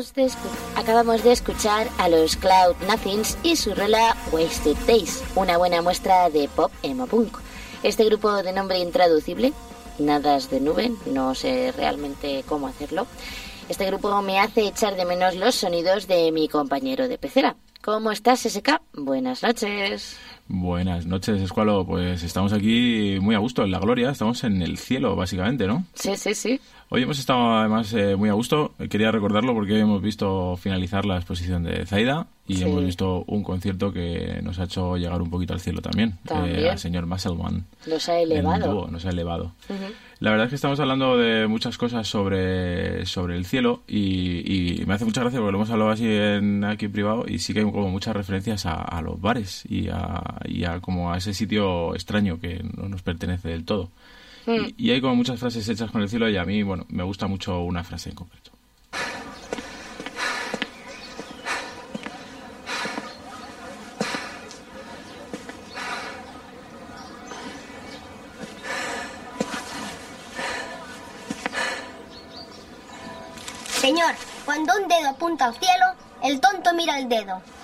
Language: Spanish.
Acabamos de escuchar a los Cloud Nothings y su rola Wasted Days, una buena muestra de pop emo punk. Este grupo de nombre intraducible, Nadas de Nube, no sé realmente cómo hacerlo. Este grupo me hace echar de menos los sonidos de mi compañero de pecera. ¿Cómo estás, SK? Buenas noches. Buenas noches, Escualo. Pues estamos aquí muy a gusto, en la gloria. Estamos en el cielo, básicamente, ¿no? Sí. Hoy hemos estado, además, muy a gusto. Quería recordarlo porque hemos visto finalizar la exposición de Zaida y hemos visto un concierto que nos ha hecho llegar un poquito al cielo también. Al señor Musselman. Nos ha elevado. Nos ha elevado. La verdad es que estamos hablando de muchas cosas sobre el cielo y me hace mucha gracia porque lo hemos hablado así aquí en privado y sí que hay como muchas referencias a los bares y a como a ese sitio extraño que no nos pertenece del todo. Y hay como muchas frases hechas con el cielo y a mí, bueno, me gusta mucho una frase en concreto. Señor, cuando un dedo apunta al cielo, el tonto mira al dedo.